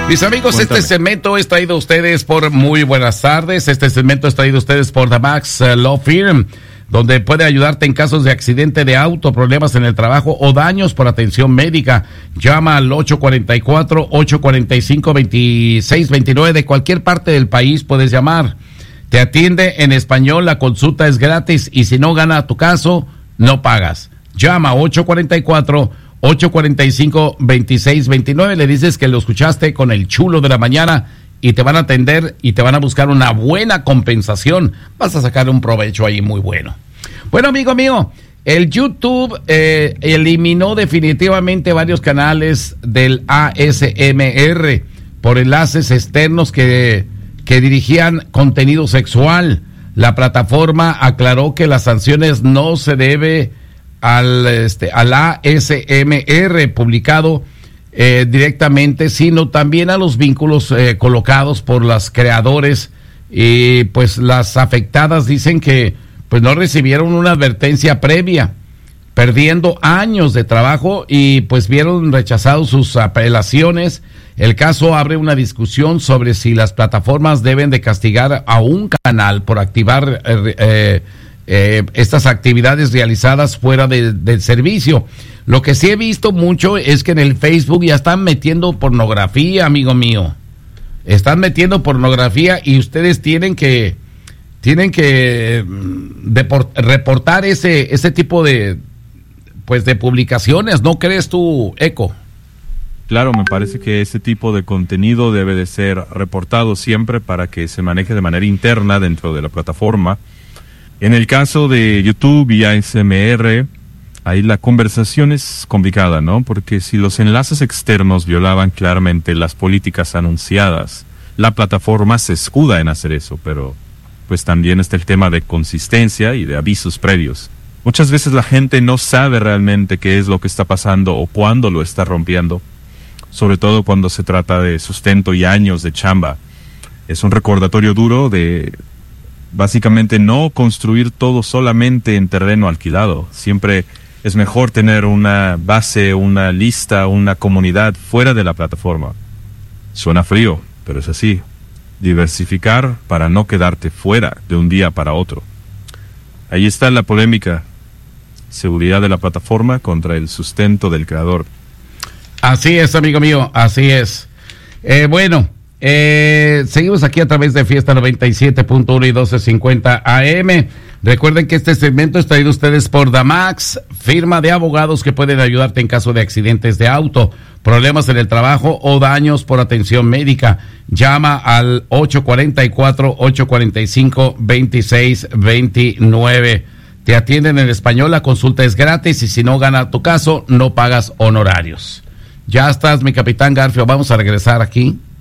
Mis amigos, Cuéntame. Este segmento es traído a ustedes por muy buenas tardes. Este segmento es traído a ustedes por The Max Law Firm, donde puede ayudarte en casos de accidente de auto, problemas en el trabajo o daños por atención médica. Llama al 844-845-2629. De cualquier parte del país puedes llamar. Te atiende en español, la consulta es gratis y si no gana tu caso, no pagas. Llama 844-845-2629. Le dices que lo escuchaste con el chulo de la mañana y te van a atender y te van a buscar una buena compensación. Vas a sacar un provecho ahí muy bueno. Bueno, amigo mío, el YouTube eliminó definitivamente varios canales del ASMR por enlaces externos que dirigían contenido sexual. La plataforma aclaró que las sanciones no se debe al ASMR publicado directamente, sino también a los vínculos colocados por los creadores, y pues las afectadas dicen que pues no recibieron una advertencia previa, perdiendo años de trabajo y pues vieron rechazados sus apelaciones. El caso abre una discusión sobre si las plataformas deben de castigar a un canal por activar estas actividades realizadas fuera del servicio. Lo que sí he visto mucho es que en el Facebook ya están metiendo pornografía, amigo mío. Están metiendo pornografía y ustedes tienen que reportar ese tipo de publicaciones, ¿no crees tú, Eco? Claro, me parece que ese tipo de contenido debe de ser reportado siempre para que se maneje de manera interna dentro de la plataforma. En el caso de YouTube y ASMR, ahí la conversación es complicada, ¿no? Porque si los enlaces externos violaban claramente las políticas anunciadas, la plataforma se escuda en hacer eso, pero pues también está el tema de consistencia y de avisos previos. Muchas veces la gente no sabe realmente qué es lo que está pasando o cuándo lo está rompiendo, sobre todo cuando se trata de sustento y años de chamba. Es un recordatorio duro de básicamente no construir todo solamente en terreno alquilado. Siempre es mejor tener una base, una lista, una comunidad fuera de la plataforma. Suena frío, pero es así. Diversificar para no quedarte fuera de un día para otro. Ahí está la polémica. Seguridad de la plataforma contra el sustento del creador. Así es, amigo mío, así es. Seguimos aquí a través de Fiesta 97.1 y 1250 AM. Recuerden que este segmento es traído a ustedes por The Max, firma de abogados que pueden ayudarte en caso de accidentes de auto, problemas en el trabajo o daños por atención médica. Llama al 844-845-2629. Te atienden en español, la consulta es gratis y si no gana tu caso, no pagas honorarios. Ya estás, mi capitán Garfio, vamos a regresar aquí.